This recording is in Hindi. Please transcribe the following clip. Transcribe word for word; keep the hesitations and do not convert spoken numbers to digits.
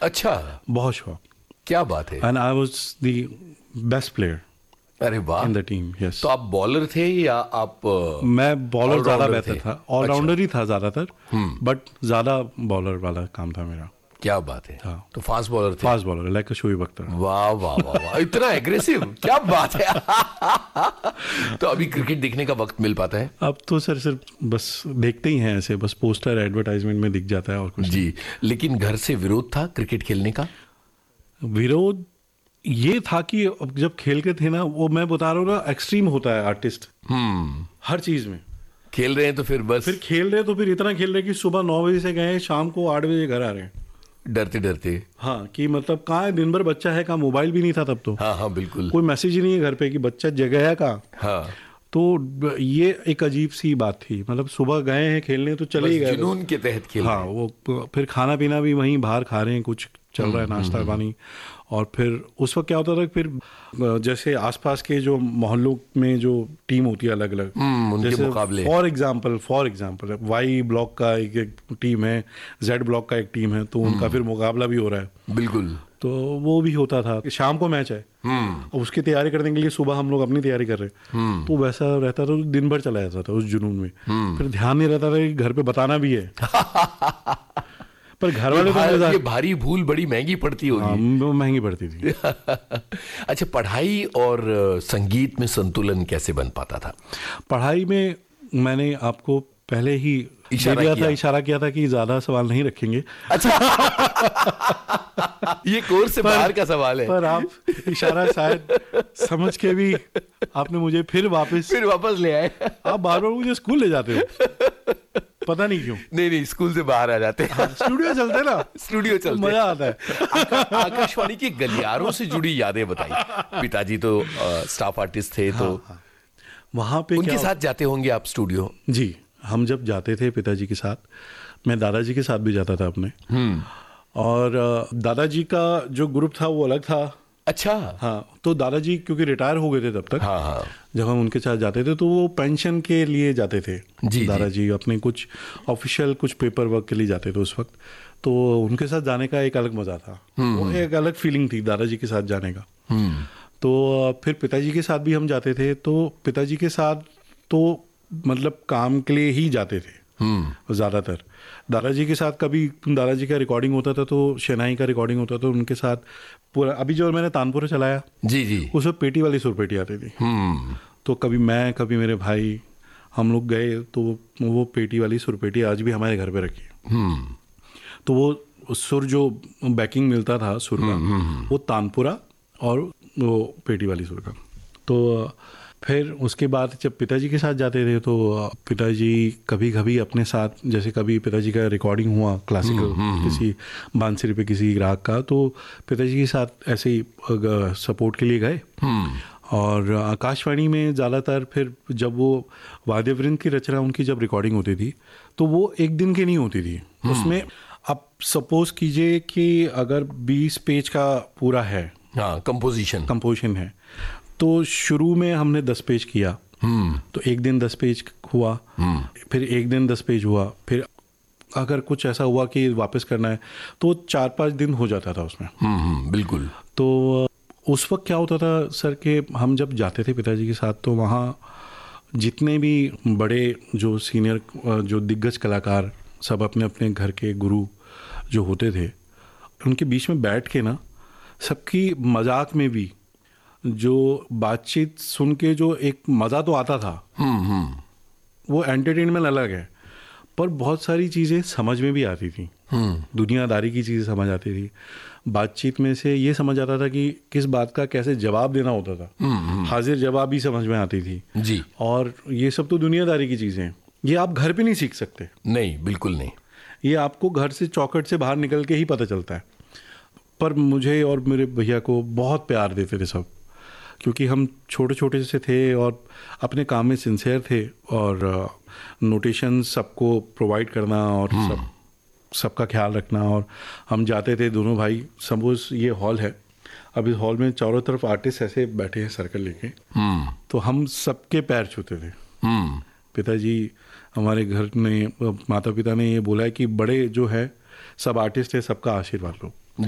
अच्छा, बहुत शौक। क्या बात है। And I was the best player अरे वाह, इन द टीम। यस। तो आप बॉलर थे या आप? मैं बॉलर ज्यादा all-rounder बेहतर थे? था, ऑलराउंडर ही था ज्यादातर, हम्म। बट ज्यादा बॉलर वाला काम था मेरा। क्या बात है। हाँ। तो फास्ट बॉलर थे? Fast bowler, like Shoaib Akhtar. वाह वाह वाह वाह, इतना एग्रेसिव, क्या बात है। तो अभी क्रिकेट देखने का वक्त मिल पाता है? अब तो सर सिर्फ बस देखते ही हैं ऐसे, बस पोस्टर एडवर्टाइजमेंट में दिख जाता है और कुछ जी। लेकिन घर से विरोध था क्रिकेट खेलने का? विरोध ये था कि अब जब खेल के थे ना, वो मैं बता रहा हूँ ना, एक्सट्रीम होता है आर्टिस्ट हम्म हर चीज में। खेल रहे हैं तो फिर बस फिर खेल रहे तो फिर इतना खेल रहे कि सुबह नौ बजे से गए, शाम को आठ बजे घर आ रहे हैं, डरते डरते। हाँ, कि मतलब कहाँ है, दिन भर बच्चा है, कहाँ मोबाइल भी नहीं था तब तो। हाँ हाँ बिल्कुल। कोई मैसेज ही नहीं है घर पे कि बच्चा जगह है कहाँ। हाँ, तो ये एक अजीब सी बात थी, मतलब सुबह गए हैं खेलने तो चले ही गए, जुनून के तहत खेल हाँ। रहे हैं। वो फिर खाना पीना भी वहीं बाहर खा रहे हैं, कुछ चल रहा है नाश्ता पानी। और फिर उस वक्त क्या होता था, फिर जैसे आसपास के जो मोहल्लों में जो टीम होती है अलग अलग, हम्म, उनके जैसे मुकाबले। For example for example Y block का एक, एक टीम है, जेड ब्लॉक का एक टीम है, तो उनका फिर मुकाबला भी हो रहा है। बिल्कुल। तो वो भी होता था कि शाम को मैच है, हम्म उसकी तैयारी करने के लिए सुबह हम लोग अपनी तैयारी कर रहे हैं, तो वैसा रहता था, दिन भर चला जाता था उस जुनून में। फिर ध्यान नहीं रहता था कि घर पे बताना भी है। पर घर वाले तो ये भारी भूल बड़ी महंगी पड़ती होगी। हाँ, महंगी पड़ती थी। अच्छा, पढ़ाई और संगीत में संतुलन कैसे बन पाता था? पढ़ाई में मैंने आपको पहले ही इशारा दिया किया था इशारा किया था कि ज्यादा सवाल नहीं रखेंगे। अच्छा। ये कोर्स से बाहर का सवाल है। पर आप इशारा शायद समझ के भी आपने मुझे फिर वापस फिर वापस ले आए। आप बार बार मुझे स्कूल ले जाते हो, पता नहीं क्यों। नहीं नहीं, स्कूल से बाहर आ जाते हैं। हाँ, स्टूडियो चलते हैं ना, स्टूडियो चलते, मजा आता है। आका, आकाशवाणी के गलियारों से जुड़ी यादें बताइए। पिताजी तो आ, स्टाफ आर्टिस्ट थे, तो हाँ, हाँ। वहाँ पे उनके क्या साथ जाते होंगे आप स्टूडियो? जी, हम जब जाते थे पिताजी के साथ, मैं दादाजी के साथ भी जाता था अपने। और दादाजी का जो ग्रुप था वो अलग था। अच्छा। हाँ, तो दादाजी क्योंकि रिटायर हो गए थे तब तक, हाँ हाँ। जब हम उनके साथ जाते थे तो वो पेंशन के लिए जाते थे। जी, दादाजी अपने कुछ ऑफिशियल कुछ पेपर वर्क के लिए जाते थे उस वक्त, तो उनके साथ जाने का एक अलग मजा था, वो एक अलग फीलिंग थी दादाजी के साथ जाने का। तो फिर पिताजी के साथ भी हम जाते थे, तो पिताजी के साथ तो मतलब काम के लिए ही जाते थे ज़्यादातर। दादाजी के साथ कभी दादाजी का रिकॉर्डिंग होता था, तो शहनाई का रिकॉर्डिंग होता था, उनके साथ पूरा। अभी जो मैंने तानपुरा चलाया, जी जी, उसमें पेटी वाली सुरपेटी आती थी, तो कभी मैं कभी मेरे भाई हम लोग गए, तो वो पेटी वाली सुरपेटी आज भी हमारे घर पे रखी है। तो वो सुर जो बैकिंग मिलता था सुर का, वो तानपुरा और वो पेटी वाली सुर का। तो फिर उसके बाद जब पिताजी के साथ जाते थे, तो पिताजी कभी कभी अपने साथ, जैसे कभी पिताजी का रिकॉर्डिंग हुआ क्लासिकल किसी बांसुरी पे किसी ग्राहक का, तो पिताजी के साथ ऐसे ही सपोर्ट के लिए गए। और आकाशवाणी में ज़्यादातर फिर जब वो वाद्यवृंद की रचना उनकी जब रिकॉर्डिंग होती थी, तो वो एक दिन की नहीं होती थी। उसमें आप सपोज कीजिए कि अगर बीस पेज का पूरा है, हाँ, कंपोजिशन कंपोजिशन है, तो शुरू में हमने दस पेज किया, तो एक दिन दस पेज हुआ, फिर एक दिन दस पेज हुआ, फिर अगर कुछ ऐसा हुआ कि वापस करना है तो चार पाँच दिन हो जाता था उसमें। बिल्कुल। तो उस वक्त क्या होता था सर कि हम जब जाते थे पिताजी के साथ, तो वहाँ जितने भी बड़े जो सीनियर जो दिग्गज कलाकार सब अपने अपने घर के गुरु जो होते थे, उनके बीच में बैठ के ना, सबकी मजाक में भी जो बातचीत सुन के जो एक मज़ा तो आता था, वो एंटरटेनमेंट अलग है, पर बहुत सारी चीज़ें समझ में भी आती थी। दुनियादारी की चीज़ें समझ आती थी। बातचीत में से ये समझ आता था कि किस बात का कैसे जवाब देना होता था, हाजिर जवाब भी समझ में आती थी जी। और ये सब तो दुनियादारी की चीज़ें हैं, ये आप घर पे नहीं सीख सकते। नहीं, बिल्कुल नहीं। ये आपको घर से चौखट से बाहर निकल के ही पता चलता है। पर मुझे और मेरे भैया को बहुत प्यार देते थे सब, क्योंकि हम छोटे छोटे से थे और अपने काम में सिंसियर थे, और नोटेशन सबको प्रोवाइड करना और सब सबका ख्याल रखना। और हम जाते थे दोनों भाई, सपोज ये हॉल है, अब इस हॉल में चारों तरफ आर्टिस्ट ऐसे बैठे हैं सर्कल लेके, तो हम सबके पैर छूते थे। पिताजी हमारे घर ने, माता पिता ने ये बोला है कि बड़े जो है सब आर्टिस्ट है, सबका आशीर्वाद लो।